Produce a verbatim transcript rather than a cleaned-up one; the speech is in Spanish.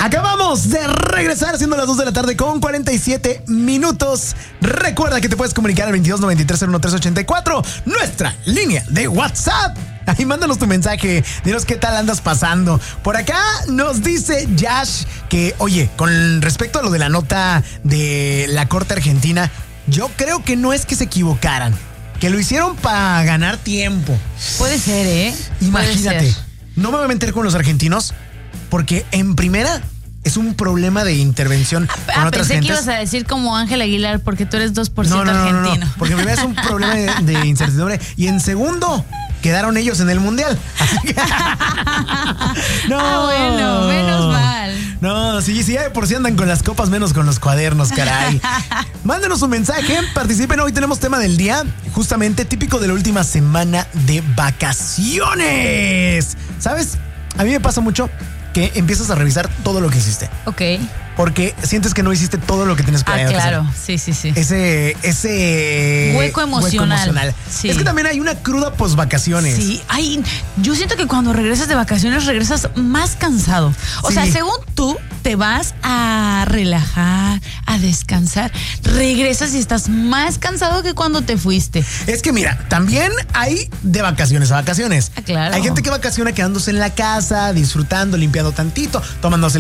Acabamos de regresar siendo las dos de la tarde con cuarenta y siete minutos. Recuerda que te puedes comunicar al veintidós noventa y tres cero uno tres ochenta y cuatro, nuestra línea de WhatsApp. Ahí mándanos tu mensaje, dinos qué tal andas pasando. Por acá nos dice Yash que, oye, con respecto a lo de la nota de la Corte Argentina, yo creo que no es que se equivocaran, que lo hicieron para ganar tiempo. Puede ser, ¿eh? Imagínate, Puede ser. No me voy a meter con los argentinos, porque en primera es un problema de intervención Ah, con ah, otras pensé gentes. que ibas a decir como Ángel Aguilar, porque tú eres dos por ciento no, no, no, no, argentino. no, porque en primera es un problema de, de incertidumbre. Y en segundo, quedaron ellos en el mundial. Así que... no. Ah, bueno, menos mal. No, sí, sí, por si andan con las copas, menos con los cuadernos, caray. Mándenos un mensaje, participen. Hoy tenemos tema del día, justamente típico de la última semana de vacaciones. ¿Sabes? A mí me pasa mucho que empiezas a revisar todo lo que hiciste. Ok. Porque sientes que no hiciste todo lo que tienes Ah, planeado. claro. Sí, sí, sí. Ese, ese Hueco emocional. Sí. Es que también hay una cruda post vacaciones. Sí, ay, yo siento que cuando regresas de vacaciones regresas más cansado. O Sí. sea, según tú te vas a relajar, a descansar, regresas y estás más cansado que cuando te fuiste. Es que mira, también hay de vacaciones a vacaciones. Ah, claro. Hay gente que vacaciona quedándose en la casa, disfrutando, limpiando tantito, tomándose